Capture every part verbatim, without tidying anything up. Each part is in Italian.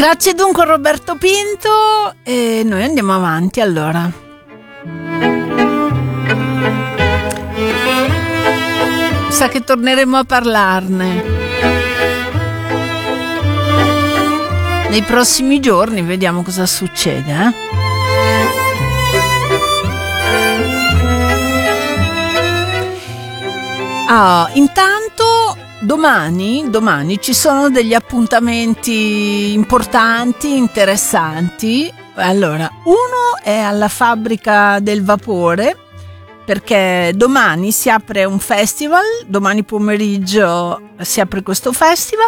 Grazie dunque Roberto Pinto e noi andiamo avanti allora. Sa che torneremo a parlarne nei prossimi giorni, vediamo cosa succede, eh? Ah, intanto domani, domani ci sono degli appuntamenti importanti, interessanti. Allora, uno è alla Fabbrica del Vapore, perché domani si apre un festival, domani pomeriggio si apre questo festival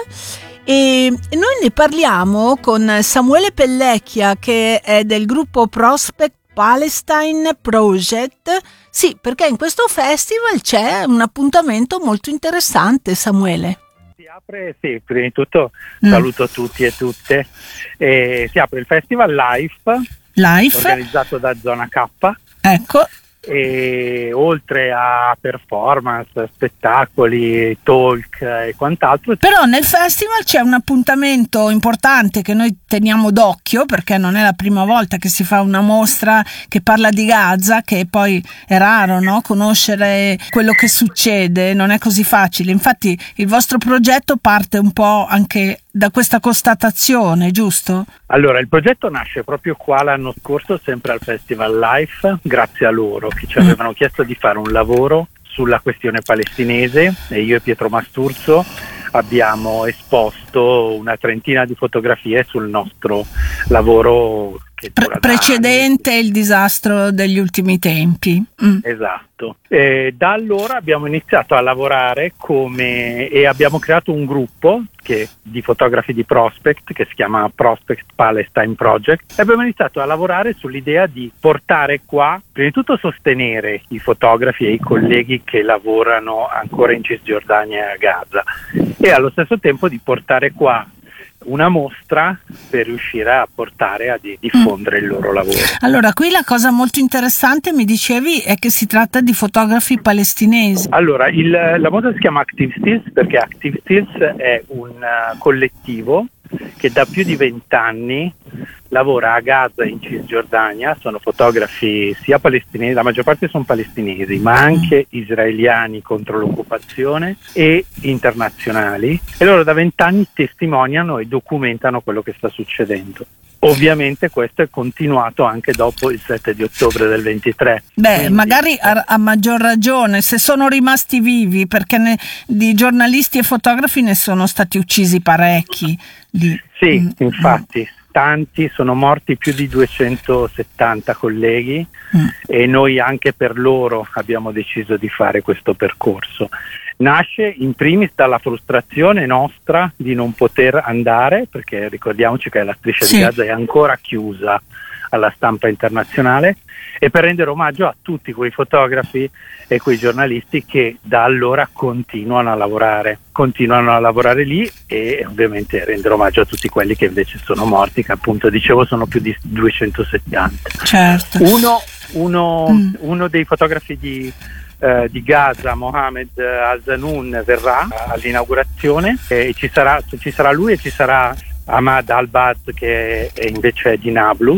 e noi ne parliamo con Samuele Pellecchia, che è del gruppo Prospect Palestine Project. Sì, perché in questo festival c'è un appuntamento molto interessante, Samuele. Si apre, sì, prima di tutto mm. saluto tutti e tutte. E si apre il festival Life, Life, organizzato da Zona K. Ecco. E oltre a performance, spettacoli, talk e quant'altro. Però nel festival c'è un appuntamento importante che noi teniamo d'occhio, perché non è la prima volta che si fa una mostra che parla di Gaza, che poi è raro, no? Conoscere quello che succede, non è così facile. Infatti il vostro progetto parte un po' anche da questa constatazione, giusto? Allora, il progetto nasce proprio qua l'anno scorso, sempre al Festival Life, grazie a loro che ci avevano mm. chiesto di fare un lavoro sulla questione palestinese, e io e Pietro Masturzo abbiamo esposto una trentina di fotografie sul nostro lavoro che Pre- precedente il disastro degli ultimi tempi. Mm. Esatto. E da allora abbiamo iniziato a lavorare come e abbiamo creato un gruppo che, di fotografi di Prospect, che si chiama Prospect Palestine Project, e abbiamo iniziato a lavorare sull'idea di portare qua, prima di tutto sostenere i fotografi e i colleghi che lavorano ancora in Cisgiordania e a Gaza, e allo stesso tempo di portare qua una mostra per riuscire a portare a di- diffondere mm. il loro lavoro. Allora, qui la cosa molto interessante, mi dicevi, è che si tratta di fotografi palestinesi. Allora, il, la mostra si chiama Active Stills perché Active Stills è un uh, collettivo che da più di vent'anni lavora a Gaza in Cisgiordania. Sono fotografi sia palestinesi, la maggior parte sono palestinesi, ma anche israeliani contro l'occupazione e internazionali, e loro da vent'anni testimoniano e documentano quello che sta succedendo. Ovviamente questo è continuato anche dopo il sette di ottobre del ventitré. Beh, Quindi, magari a, a maggior ragione, se sono rimasti vivi, perché ne, di giornalisti e fotografi ne sono stati uccisi parecchi. Di, sì, mm, infatti, mm. tanti, sono morti più di duecentosettanta colleghi mm. e noi anche per loro abbiamo deciso di fare questo percorso. Nasce in primis dalla frustrazione nostra di non poter andare, perché ricordiamoci che la striscia sì. di Gaza è ancora chiusa alla stampa internazionale, e per rendere omaggio a tutti quei fotografi e quei giornalisti che da allora continuano a lavorare, continuano a lavorare lì, e ovviamente rendere omaggio a tutti quelli che invece sono morti, che appunto dicevo sono più di duecentosettanta. Certo. Uno, uno, mm. uno dei fotografi di Uh, di Gaza, Mohamed Al-Zanoun, verrà all'inaugurazione, e ci sarà, ci sarà lui e ci sarà Ahmad Al-Baz, che è invece di Nablus,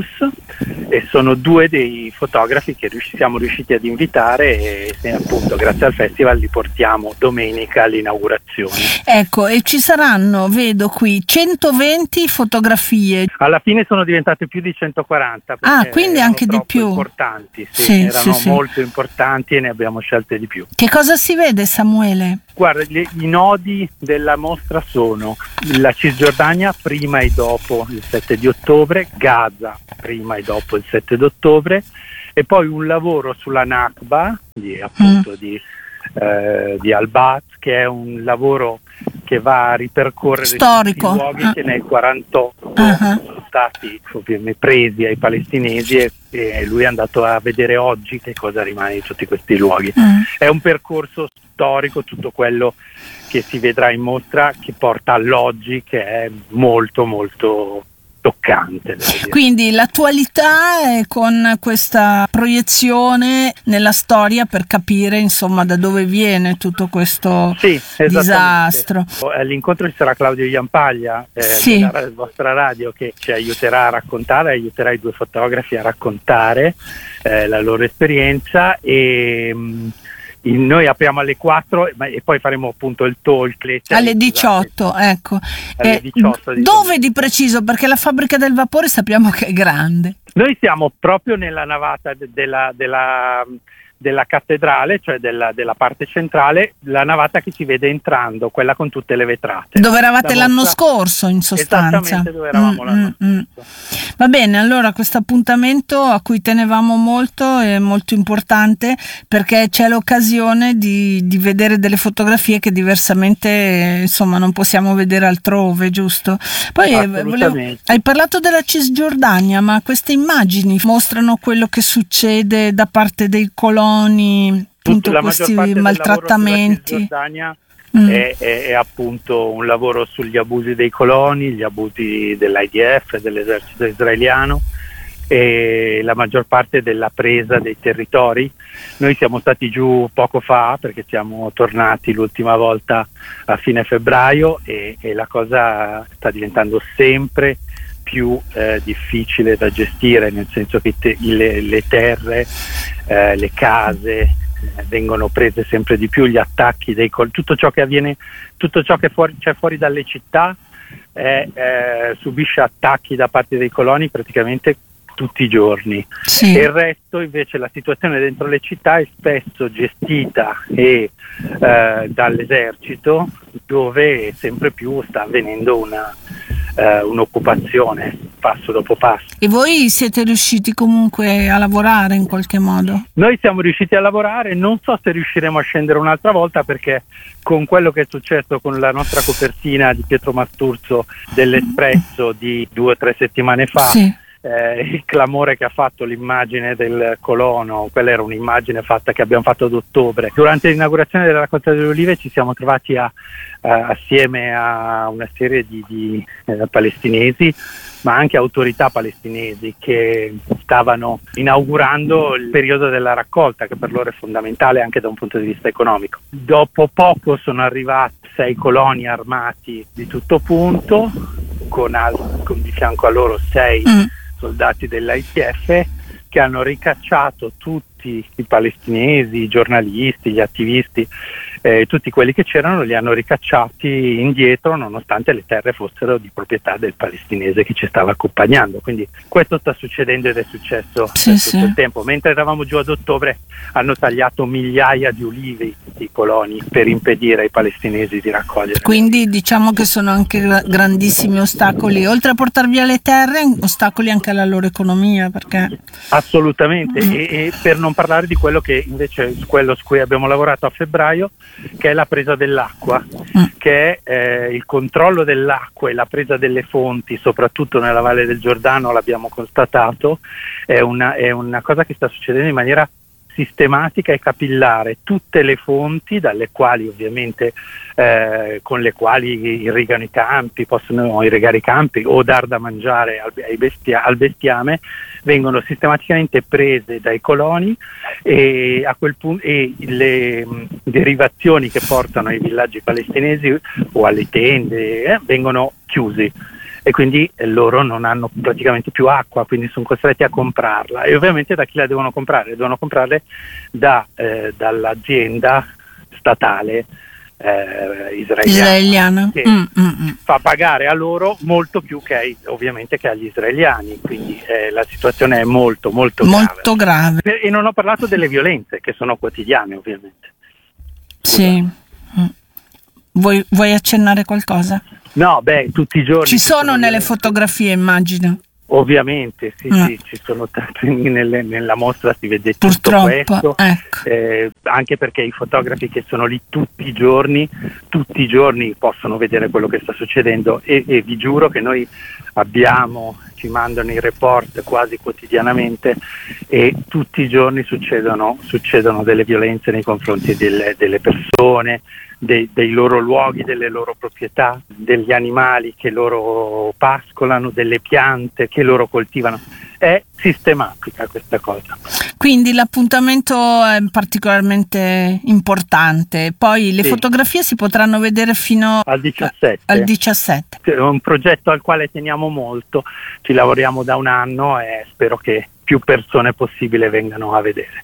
e sono due dei fotografi che rius- siamo riusciti ad invitare, e, e appunto grazie al festival li portiamo domenica all'inaugurazione. Ecco, e ci saranno, vedo qui, centoventi fotografie. Alla fine sono diventate più di centoquaranta. Ah, quindi anche di più. Importanti, sì, sì erano sì, molto sì. importanti e ne abbiamo scelte di più. Che cosa si vede, Samuele? Guarda, gli, i nodi della mostra sono la Cisgiordania prima e dopo il sette di ottobre, Gaza prima e dopo il sette di ottobre, e poi un lavoro sulla Nakba di, appunto, mm. di, eh, di Al-Baz, che è un lavoro che va a ripercorrere storico. tutti i luoghi uh. che nel quarantotto uh-huh. sono stati ovviamente presi ai palestinesi, e, e lui è andato a vedere oggi che cosa rimane di tutti questi luoghi. Uh. È un percorso storico, tutto quello che si vedrà in mostra, che porta all'oggi, che è molto molto toccante. Quindi l'attualità è con questa proiezione nella storia per capire insomma da dove viene tutto questo sì, disastro. All'incontro ci sarà Claudio Iampaglia eh, sì. della vostra radio, che ci aiuterà a raccontare, aiuterà i due fotografi a raccontare eh, la loro esperienza, e mh, noi apriamo alle quattro e poi faremo appunto il talk le alle diciotto, ecco. Alle eh, diciotto, dove di preciso? Perché la fabbrica del vapore sappiamo che è grande. Noi siamo proprio nella navata de- della, della, della cattedrale, cioè della, della parte centrale, la navata che si vede entrando, quella con tutte le vetrate. Dove eravate la l'anno mostra... scorso, in sostanza. Esattamente dove eravamo mm, l'anno mm, scorso. Va bene, allora questo appuntamento a cui tenevamo molto è molto importante, perché c'è l'occasione di, di vedere delle fotografie che diversamente insomma non possiamo vedere altrove, giusto? Poi volevo... hai parlato della Cisgiordania, ma queste immagini mostrano quello che succede da parte dei coloni, appunto questi maltrattamenti. Mm. È, è, è appunto un lavoro sugli abusi dei coloni, gli abusi dell'I D F, dell'esercito israeliano, e la maggior parte della presa dei territori. Noi siamo stati giù poco fa perché siamo tornati l'ultima volta a fine febbraio, e, e la cosa sta diventando sempre più eh, difficile da gestire, nel senso che te, le, le terre, eh, le case vengono prese sempre di più, gli attacchi dei col- tutto ciò che avviene, tutto ciò che fuori, c'è fuori dalle città eh, eh, subisce attacchi da parte dei coloni praticamente tutti i giorni. Sì. E il resto invece, la situazione dentro le città è spesso gestita e eh, dall'esercito, dove sempre più sta avvenendo una Uh, un'occupazione passo dopo passo. E voi siete riusciti comunque a lavorare in qualche modo? Noi siamo riusciti a lavorare, non so se riusciremo a scendere un'altra volta, perché con quello che è successo con la nostra copertina di Pietro Masturzo dell'Espresso di due o tre settimane fa, sì. eh, il clamore che ha fatto l'immagine del colono, quella era un'immagine fatta che abbiamo fatto ad ottobre. Durante l'inaugurazione della Raccolta delle Olive ci siamo trovati a Uh, assieme a una serie di, di uh, palestinesi, ma anche autorità palestinesi che stavano inaugurando il periodo della raccolta, che per loro è fondamentale anche da un punto di vista economico. Dopo poco sono arrivati sei coloni armati di tutto punto, con, al- con di fianco a loro sei mm. soldati dell'I T F, che hanno ricacciato tutti i palestinesi, i giornalisti, gli attivisti, eh, tutti quelli che c'erano li hanno ricacciati indietro, nonostante le terre fossero di proprietà del palestinese che ci stava accompagnando. Quindi questo sta succedendo ed è successo sì, per sì. tutto il tempo. Mentre eravamo giù ad ottobre hanno tagliato migliaia di ulivi i coloni per impedire ai palestinesi di raccogliere. Quindi diciamo che sono anche grandissimi ostacoli, oltre a portar via le terre, ostacoli anche alla loro economia, perché assolutamente. mm. e, e per non parlare di quello che invece quello su cui abbiamo lavorato a febbraio, che è la presa dell'acqua, mm. che è eh, il controllo dell'acqua e la presa delle fonti, soprattutto nella Valle del Giordano, l'abbiamo constatato, è una, è una cosa che sta succedendo in maniera sistematica e capillare. Tutte le fonti dalle quali ovviamente eh, con le quali irrigano i campi, possono irrigare i campi o dar da mangiare al, ai bestia, al bestiame, vengono sistematicamente prese dai coloni, e a quel punto e le mh, derivazioni che portano ai villaggi palestinesi o alle tende eh, vengono chiusi, e quindi eh, loro non hanno praticamente più acqua, quindi sono costretti a comprarla. E ovviamente da chi la devono comprare? Devono comprarle da, eh, dall'azienda statale eh, israeliana, israeliana. che mm, mm, mm. fa pagare a loro molto più che ai, ovviamente che agli israeliani, quindi eh, la situazione è molto molto, molto grave. grave. E non ho parlato delle violenze che sono quotidiane, ovviamente. Sì. Mm. Vuoi, vuoi accennare qualcosa? No, beh, tutti i giorni ci sono, sono nelle fotografie, immagino. Ovviamente, sì, mm. sì, ci sono tanti, nelle, nella mostra si vede purtroppo, tutto questo, ecco. eh, anche perché i fotografi che sono lì tutti i giorni, tutti i giorni possono vedere quello che sta succedendo, e, e vi giuro che noi abbiamo, ci mandano i report quasi quotidianamente, e tutti i giorni succedono, succedono delle violenze nei confronti delle, delle persone, dei, dei loro luoghi, delle loro proprietà, degli animali che loro pascolano, delle piante che loro coltivano. È sistematica questa cosa. Quindi l'appuntamento è particolarmente importante. Poi le sì. fotografie si potranno vedere fino al diciassette. Al diciassette. È un progetto al quale teniamo molto, ci lavoriamo da un anno e spero che più persone possibile vengano a vedere.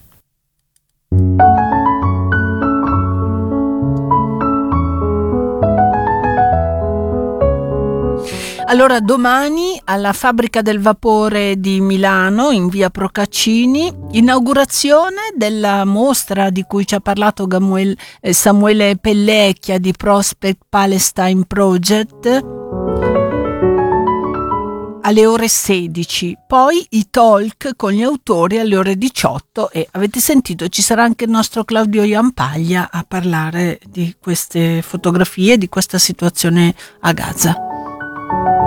Allora, domani alla Fabbrica del Vapore di Milano, in via Procaccini, inaugurazione della mostra di cui ci ha parlato Gamuel, eh, Samuele Pellecchia di Prospect Palestine Project alle ore sedici, poi i talk con gli autori alle ore diciotto e avete sentito ci sarà anche il nostro Claudio Iampaglia a parlare di queste fotografie, di questa situazione a Gaza.